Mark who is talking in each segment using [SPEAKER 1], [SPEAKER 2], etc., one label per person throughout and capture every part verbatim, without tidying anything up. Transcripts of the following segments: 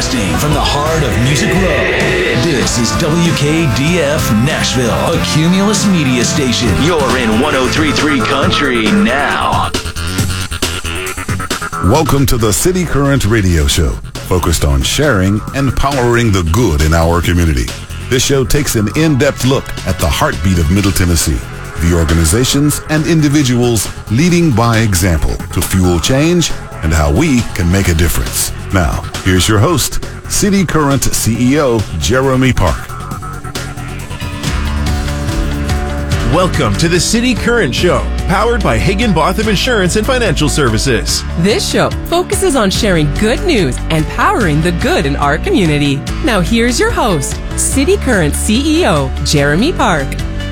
[SPEAKER 1] Broadcasting from the heart of Music Row, this is W K D F Nashville, a Cumulus media station. You're in one oh three point three Country now.
[SPEAKER 2] Welcome to the City Current Radio Show, focused on sharing and powering the good in our community. This show takes an in-depth look at the heartbeat of Middle Tennessee, the organizations and individuals leading by example to fuel change and how we can make a difference. Now, here's your host, City Current C E O, Jeremy Park.
[SPEAKER 3] Welcome to the City Current Show, powered by Higginbotham Insurance and Financial Services.
[SPEAKER 4] This show focuses on sharing good news and powering the good in our community. Now here's your host, City Current C E O, Jeremy Park.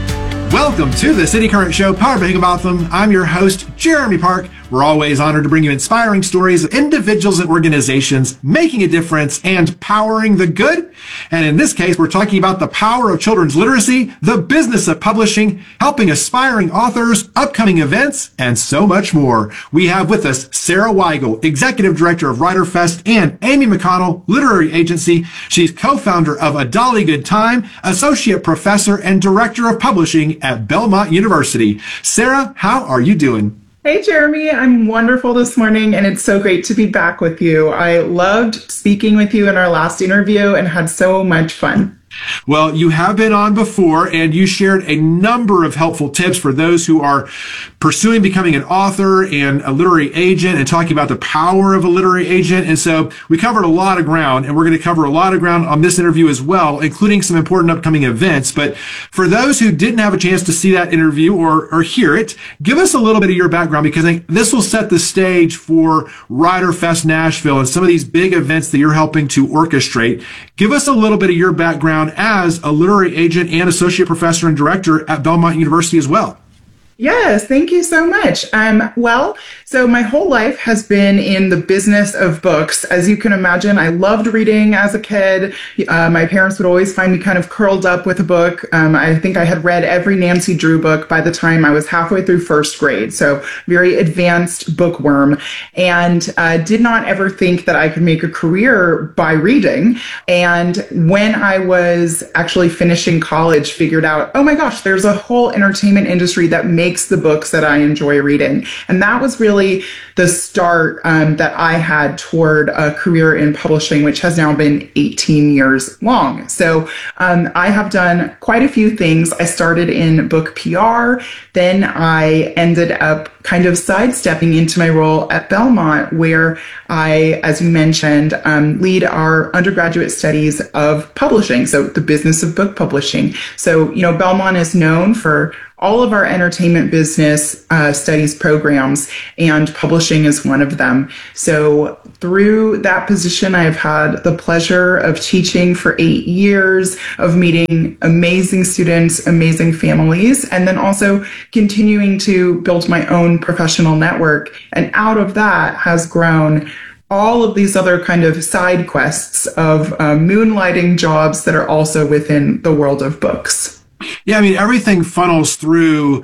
[SPEAKER 5] Welcome to the City Current Show, powered by Higginbotham. I'm your host, Jeremy Park. We're always honored to bring you inspiring stories of individuals and organizations making a difference and powering the good. And in this case, we're talking about the power of children's literacy, the business of publishing, helping aspiring authors, upcoming events, and so much more. We have with us Sarah Weigel, Executive Director of WriterFest, and Amy McConnell, Literary Agency. She's co-founder of A Dolly Good Time, Associate Professor and Director of Publishing at Belmont University. Sarah, how are you doing?
[SPEAKER 6] Hey, Jeremy, I'm wonderful this morning, and it's so great to be back with you. I loved speaking with you in our last interview and had so much fun.
[SPEAKER 5] Well, you have been on before, and you shared a number of helpful tips for those who are pursuing becoming an author and a literary agent and talking about the power of a literary agent. And so we covered a lot of ground, and we're going to cover a lot of ground on this interview as well, including some important upcoming events. But for those who didn't have a chance to see that interview or, or hear it, give us a little bit of your background, because I think this will set the stage for WriterFest Nashville and some of these big events that you're helping to orchestrate. Give us a little bit of your background as a literary agent and associate professor and director at Belmont University as well.
[SPEAKER 6] Yes, thank you so much. Um, well, so my whole life has been in the business of books. As you can imagine, I loved reading as a kid. Uh, my parents would always find me kind of curled up with a book. Um, I think I had read every Nancy Drew book by the time I was halfway through first grade. So very advanced bookworm, and uh, did not ever think that I could make a career by reading. And when I was actually finishing college, figured out, oh my gosh, there's a whole entertainment industry that makes the books that I enjoy reading. And that was really the start um, that I had toward a career in publishing, which has now been eighteen years long. So um, I have done quite a few things. I started in book P R. Then I ended up kind of sidestepping into my role at Belmont, where I, as you mentioned, um, lead our undergraduate studies of publishing, so the business of book publishing. So, you know, Belmont is known for all of our entertainment business uh, studies programs, and publishing is one of them. So through that position, I've had the pleasure of teaching for eight years, of meeting amazing students, amazing families, and then also continuing to build my own professional network. And out of that has grown all of these other kind of side quests of uh, moonlighting jobs that are also within the world of books.
[SPEAKER 5] Yeah, I mean, everything funnels through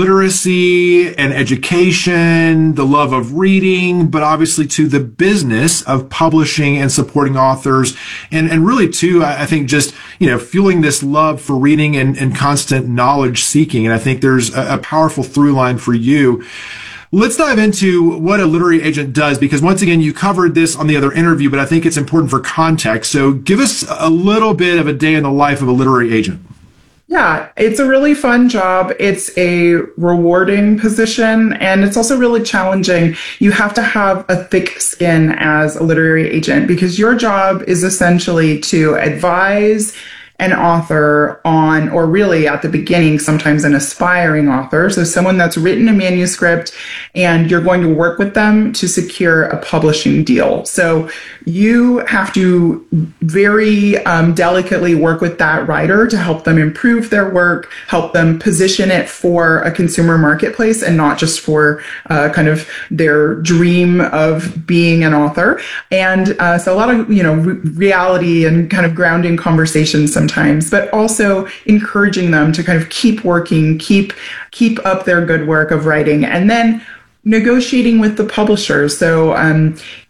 [SPEAKER 5] literacy and education, the love of reading, but obviously to the business of publishing and supporting authors. And, and really, too, I think just, you know, fueling this love for reading and, and constant knowledge seeking. And I think there's a, a powerful through line for you. Let's dive into what a literary agent does, because once again, you covered this on the other interview, but I think it's important for context. So give us a little bit of a day in the life of a literary agent.
[SPEAKER 6] Yeah, it's a really fun job. It's a rewarding position, and it's also really challenging. You have to have a thick skin as a literary agent, because your job is essentially to advise an author on, or really at the beginning, sometimes an aspiring author, so someone that's written a manuscript, and you're going to work with them to secure a publishing deal. So you have to very um, delicately work with that writer to help them improve their work, help them position it for a consumer marketplace and not just for uh, kind of their dream of being an author. And uh, so a lot of, you know, re- reality and kind of grounding conversations sometimes, but also encouraging them to kind of keep working, keep keep up their good work of writing, and then negotiating with the publishers. So um,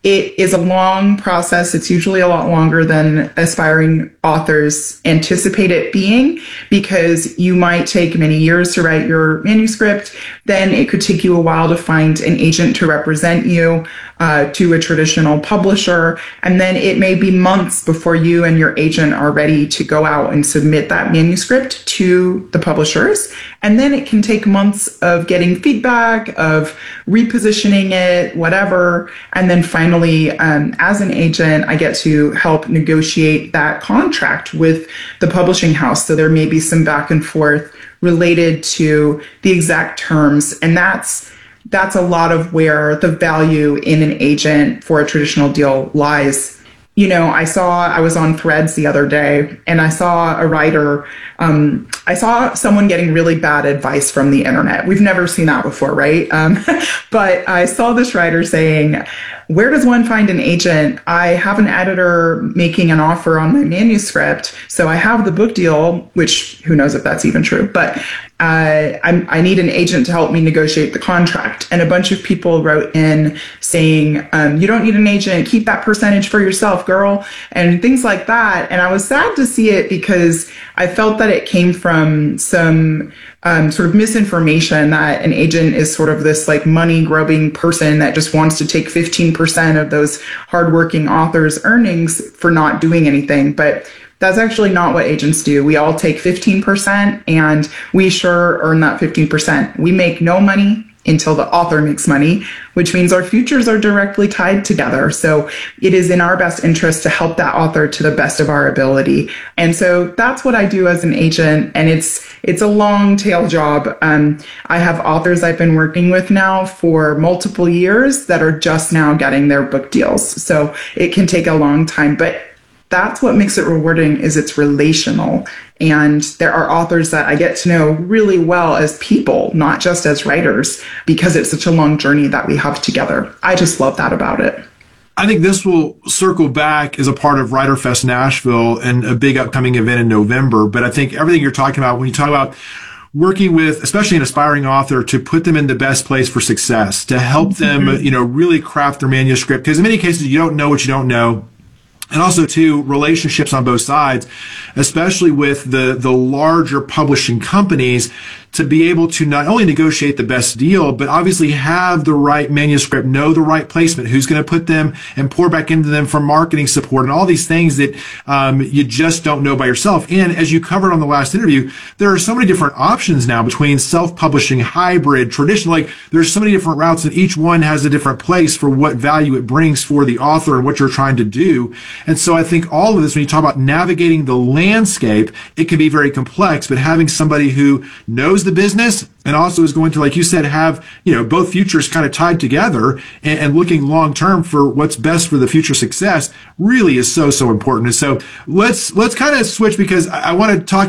[SPEAKER 6] It is a long process. It's usually a lot longer than aspiring authors anticipate it being, because you might take many years to write your manuscript. Then it could take you a while to find an agent to represent you uh, to a traditional publisher. And then it may be months before you and your agent are ready to go out and submit that manuscript to the publishers. And then it can take months of getting feedback, of repositioning it, whatever. And then finally, um, as an agent, I get to help negotiate that contract with the publishing house. So there may be some back and forth related to the exact terms. And that's that's a lot of where the value in an agent for a traditional deal lies. You know, I saw, I was on Threads the other day, and I saw a writer, um, I saw someone getting really bad advice from the internet. We've never seen that before, right? Um, but I saw this writer saying, where does one find an agent? I have an editor making an offer on my manuscript, so I have the book deal, which who knows if that's even true, but uh, I'm, I need an agent to help me negotiate the contract. And a bunch of people wrote in saying, um, you don't need an agent, keep that percentage for yourself, girl, and things like that. And I was sad to see it, because I felt that it came from some um, sort of misinformation that an agent is sort of this like money grubbing person that just wants to take fifteen percent of those hardworking authors' earnings for not doing anything. But that's actually not what agents do. We all take fifteen percent, and we sure earn that fifteen percent. We make no money until the author makes money, which means our futures are directly tied together. So it is in our best interest to help that author to the best of our ability. And so that's what I do as an agent. And it's it's a long tail job. Um, I have authors I've been working with now for multiple years that are just now getting their book deals. So it can take a long time, but that's what makes it rewarding, is it's relational. And there are authors that I get to know really well as people, not just as writers, because it's such a long journey that we have together. I just love that about it.
[SPEAKER 5] I think this will circle back as a part of WriterFest Nashville and a big upcoming event in November. But I think everything you're talking about, when you talk about working with, especially an aspiring author, to put them in the best place for success, to help them, you know, really craft their manuscript, because in many cases you don't know what you don't know. And also, too, relationships on both sides, especially with the, the larger publishing companies, to be able to not only negotiate the best deal, but obviously have the right manuscript, know the right placement, who's going to put them and pour back into them for marketing support, and all these things that um, you just don't know by yourself. And as you covered on the last interview, there are so many different options now between self-publishing, hybrid, traditional. Like, there's so many different routes, and each one has a different place for what value it brings for the author and what you're trying to do. And so I think all of this, when you talk about navigating the landscape, it can be very complex, but having somebody who knows the business and also is going to, like you said, have, you know, both futures kind of tied together and, and looking long term for what's best for the future success really is so, so important. And so let's, let's kind of switch, because I, I want to talk